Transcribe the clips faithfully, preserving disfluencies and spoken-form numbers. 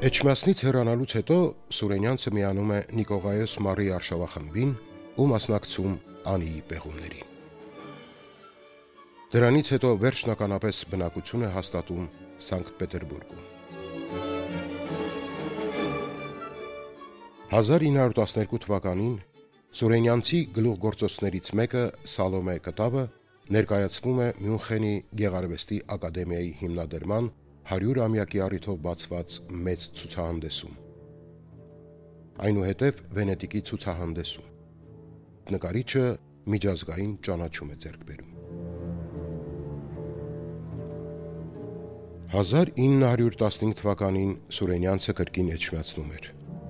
Էջմիածնից հեռանալուց հետո Սուրենյանցը միանում է Նիկողայոս Մարի արշավախմբին ու մասնակցում Անիի պեղումներին։ Դրանից հետո վերջնականապես բնակություն է հաստատում Սանկտ Պետերբուրգում։ հազար ինը հարյուր տասներկու թվականին Սուրենյանցի գլուխգործոցներից մեկը Սալոմե Կտավը ներկայացվում է Մյունխենի Գեղարվեստի ակադեմիայի հիմնադրման հարյուրամյակի առիթով բացված մեծ ցուցահանդեսում, այնուհետև Վենետիկի ցուցահանդեսում։ Նկարիչը միջազգային ճանաչում է ձեռք բերում։ հազար ինը հարյուր տասնհինգ թվականին Սուրենյանցը կրկին էջմիածնում էր։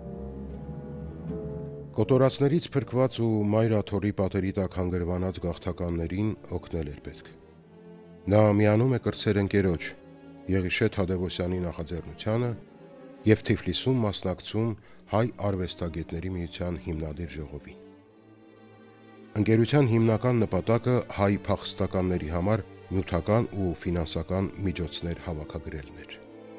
Կոտորածներից փրկված ու մայրաթորի պատերի տակ հանգրվանած գաղթականներին օգնել էր պետք։ Նա միանում է կրտսեր ընկերոջ Եղիշե Թադևոսյանի նախաձեռնությանը և Թիֆլիսում մասնակցում հայ արվեստագետների միության հիմնադիր ժողովին։ Ընկերության հիմնական նպատակը հայ փախստականների համար նյութական ու ֆինանսական միջոցներ հավաքագրելն էր։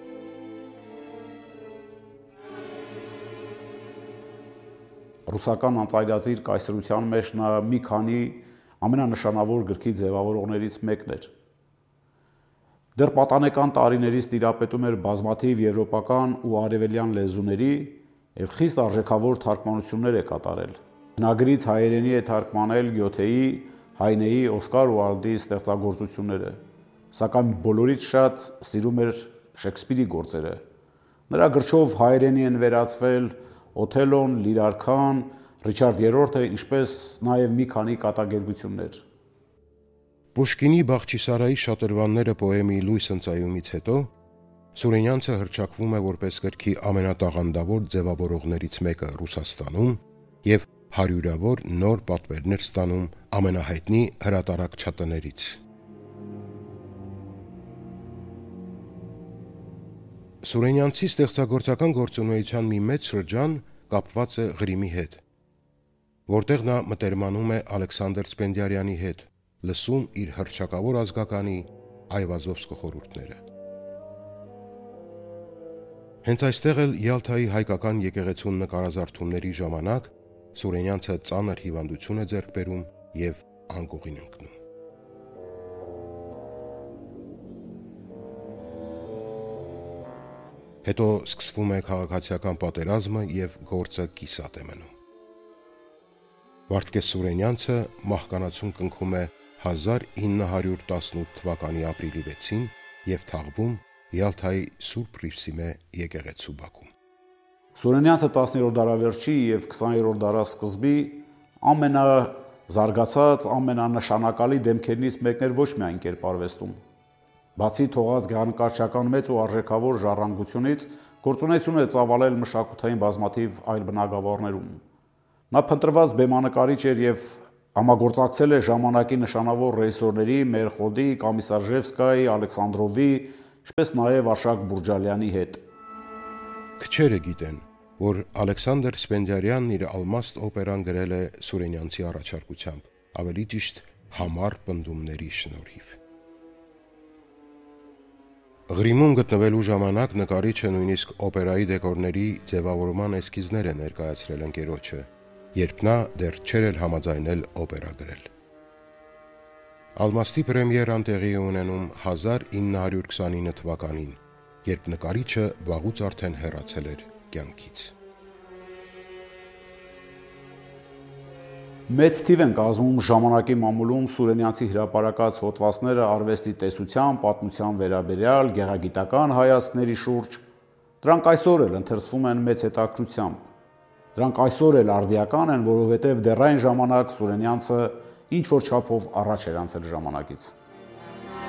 Ռուսական անծայրածիր կայսրության մեջ նա մի քանի ամենանշանավոր գրքի ձևավորողներից մեկն էր։ Դեռ պատանեկան տարիներից տիրապետում էր բազմաթիվ եվրոպական ու արևելյան լեզուների և խիստ արժեքավոր թարգմանություններ է կատարել։ Հնագրից հայերենի է թարգմանել Գյոթեի, Հայնեի, Օսկար Ուալդի ստեղծագործությունները, սակայն բոլորից շատ սիրում էր Շեքսպիրի գործերը։ Նրա գրչով հայերենի են վերածվել Օթելոն, Լիրարքան, Ռիչարդ երրորդը, ինչպես նաև մի քանի կատակերգություններ։ Պուշկինի Բախչիսարայի շատրվանները պոեմի լույս ընծայումից հետո Սուրենյանցը հռչակվում է որպես գրքի ամենատաղանդավոր ձևավորողներից մեկը Ռուսաստանում և հարյուրավոր նոր պատվերներ ստանում ամենահայտնի հրատարակչատներից։ Սուրենյանցի ստեղծագործական գործունեության մի մեծ շրջան կապված է Ղրիմի հետ, որտեղ նա մտերմանում է Ալեքսանդր Սպենդիարյանի հետ, լսում իր հռչակավոր ազգականի Այվազովսկի խորհուրդները։ Հենց այստեղ էլ Յալթայի հայկական եկեղեցուն նկարազարդումների ժամանակ Սուրենյանցը ծանր հիվանդություն է ձեռք բերում և անկողին ընկնում։ Հետո սկսվում է քաղաքացիական պատերազմը և գործը կիսատ է մնում։ Վարդգես Սուրենյանցը մահկանացուն կնքում է հազար ինը հարյուր տասնութ թվականի ապրիլի վեցին և թաղվում Յալթայի Սուրբ Հռիփսիմե եկեղեցու բակում։ Սուրենյանցը տասներորդ դարավերջի և քսաներորդ դարասկզբի ամենազարգացած, ամենանշանակալի դեմքերից մեկն էր ոչ միայն կերպարվեստում։ Բացի թողած գեղանկարչական մեծ ու արժեքավոր ժառանգությունից, գործունեություն է ծավալել մշակութային բազմաթիվ այլ բնագավառներում։ Նա փնտրված բեմանկարիչ էր և համագործակցել է ժամանակի նշանավոր ռեժիսորների Մերխոդի, Կոմիսարժևսկայի, Ալեքսանդրովի, ինչպես նաև Արշակ Բուրջալյանի հետ։ Քչերը գիտեն, որ Ալեքսանդր Սպենդիարյանն իր Ալմաստ օպերան գրել է Սուրենյանցի առաջարկությամբ, ավելի ճիշտ համառ պնդումների շնորհիվ։ Ղրիմում գտնվելու ժամանակ նկարիչը նույնիսկ օպերայի դեկորների ձևավորման էսքիզներ է ներկայացրել ընկերոջը, երբ նա դեռ չէր էլ համաձայնել օպերա գրել։ Ալմաստի պրեմիերան տեղի է ունենում հազար ինը հարյուր քսանինը թվականին, երբ նկարիչը վաղուց արդեն հեռացել էր կյանքից։ Մեծ թիվ են կազմում ժամանակի մամուլում Սուրենյանցի հրապարակած հոդվածները արվեստի տեսության, պատմության վերաբերյալ, գեղագիտական հայացքների շուրջ։ Դրանք այսօր էլ ընթերցվում են մեծ հետաքրքրությամբ։ Դրանք այսօր էլ արդիական են, որովհետև դեռ այն ժամանակ Սուրենյանցը ինչ-որ չափով առաջ էր անցել ժամանակից։